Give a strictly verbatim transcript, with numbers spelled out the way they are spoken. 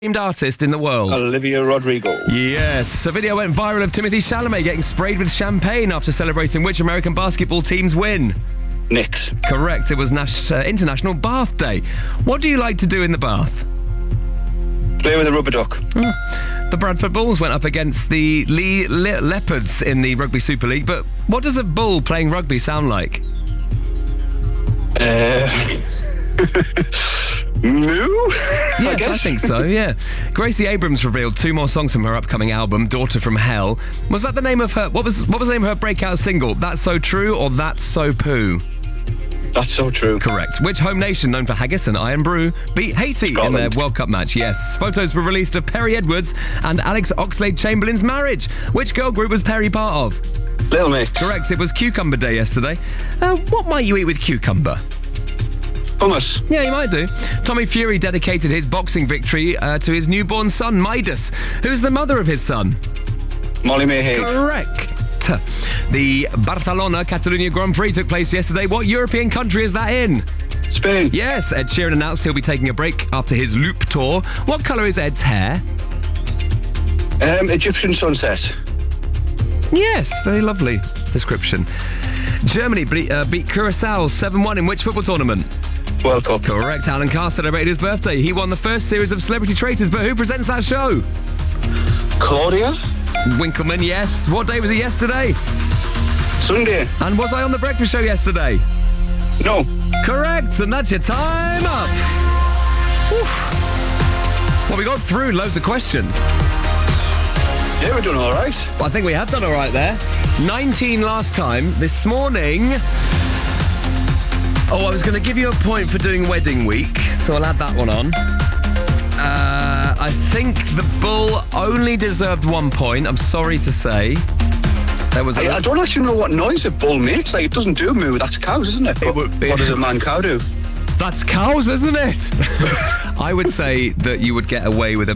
famed artist in the world? Olivia Rodrigo. Yes. A video went viral of Timothée Chalamet getting sprayed with champagne after celebrating which American basketball team's win? Knicks. Correct. It was Nash- uh, International Bath Day. What do you like to do in the bath? Play with a rubber duck. Oh. The Bradford Bulls went up against the Lee Le- Leopards in the Rugby Super League, but what does a bull playing rugby sound like? Uh... Moo? Yes, I, I think so, yeah. Gracie Abrams revealed two more songs from her upcoming album, Daughter from Hell. Was that the name of her... What was what was the name of her breakout single? That's So True or That's So Poo? That's so true. Correct. Which home nation known for haggis and iron brew beat Haiti Scotland. in their World Cup match? Yes. Photos were released of Perry Edwards and Alex Oxlade-Chamberlain's marriage. Which girl group was Perry part of? Little Mix. Correct. It was Cucumber Day yesterday. Uh, what might you eat with cucumber? Hummus. Yeah, you might do. Tommy Fury dedicated his boxing victory uh, to his newborn son, Midas. Who's the mother of his son? Molly Mayhew. Correct. The Barcelona Catalunya Grand Prix took place yesterday. What European country is that in? Spain. Yes, Ed Sheeran announced he'll be taking a break after his Loop tour. What colour is Ed's hair? Um, Egyptian sunset. Yes, very lovely description. Germany ble- uh, beat Curacao seven one in which football tournament? World Cup. Correct. Alan Carr celebrated his birthday. He won the first series of Celebrity Traitors, but who presents that show? Claudia. Winkleman, yes. What day was it yesterday? Sunday. And was I on the breakfast show yesterday? No. Correct. And that's your time up. Oof. Well, we got through loads of questions. Yeah, we're doing all right. I think we have done all right there. nineteen last time. This morning... Oh, I was going to give you a point for doing wedding week, so I'll add that one on. Uh, I think the bull only deserved one point, I'm sorry to say. There was a I, I don't actually know what noise a bull makes. Like, it doesn't do moo. That's cows, isn't it? It would, it, what does a man cow do? That's cows, isn't it? I would say that you would get away with a